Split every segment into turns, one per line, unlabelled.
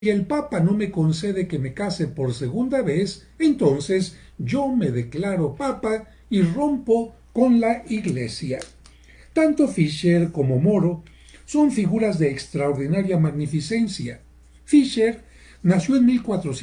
Si el Papa no me concede que me case por segunda vez, entonces yo me declaro Papa y rompo con la Iglesia. Tanto Fisher como Moro son figuras de extraordinaria magnificencia. Fisher nació en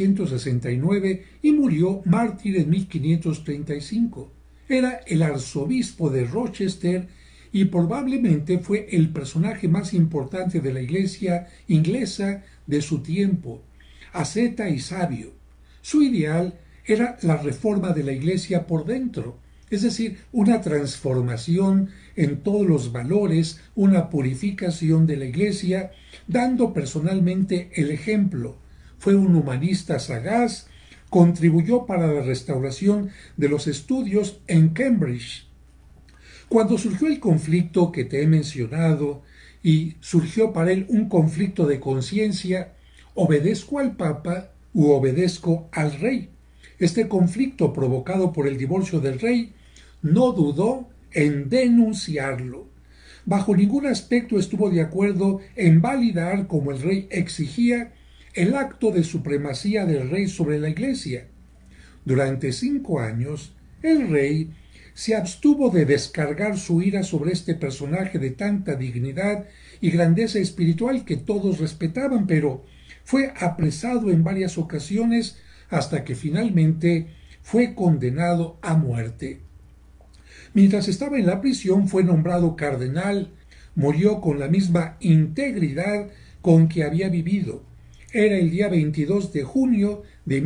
1469 y murió mártir en 1535. Era el arzobispo de Rochester y probablemente fue el personaje más importante de la Iglesia inglesa de su tiempo, asceta y sabio. Su ideal era la reforma de la Iglesia por dentro, es decir, una transformación en todos los valores, una purificación de la Iglesia, dando personalmente el ejemplo. Fue un humanista sagaz, contribuyó para la restauración de los estudios en Cambridge. Cuando surgió el conflicto que te he mencionado y surgió para él un conflicto de conciencia, ¿obedezco al Papa u obedezco al Rey? Este conflicto provocado por el divorcio del Rey no dudó en denunciarlo. Bajo ningún aspecto estuvo de acuerdo en validar, como el Rey exigía, el acto de supremacía del Rey sobre la Iglesia. Durante 5 años, el Rey se abstuvo de descargar su ira sobre este personaje de tanta dignidad y grandeza espiritual que todos respetaban, pero fue apresado en varias ocasiones hasta que finalmente fue condenado a muerte. Mientras estaba en la prisión fue nombrado cardenal, murió con la misma integridad con que había vivido. Era el día 22 de junio de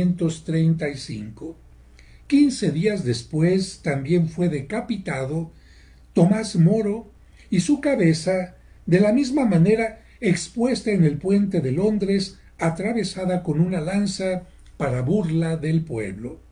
1535. 15 días después también fue decapitado Tomás Moro y su cabeza, de la misma manera, expuesta en el puente de Londres, atravesada con una lanza para burla del pueblo.